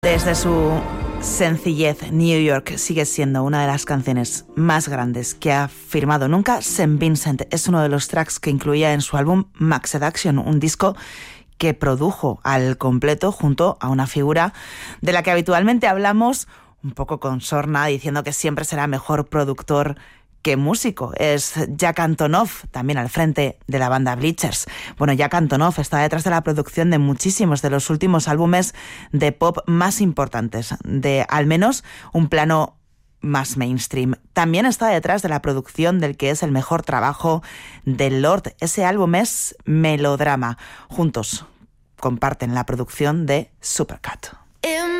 Desde su sencillez, New York sigue siendo una de las canciones más grandes que ha firmado nunca. St. Vincent es uno de los tracks que incluía en su álbum Max Seduction, un disco que produjo al completo junto a una figura de la que habitualmente hablamos un poco con sorna, diciendo que siempre será mejor productor que músico. Es Jack Antonoff, también al frente de la banda Bleachers. Bueno, Jack Antonoff está detrás de la producción de muchísimos de los últimos álbumes de pop más importantes, de al menos un plano más mainstream. También está detrás de la producción del que es el mejor trabajo de Lorde. Ese álbum es Melodrama. Juntos comparten la producción de Supercat.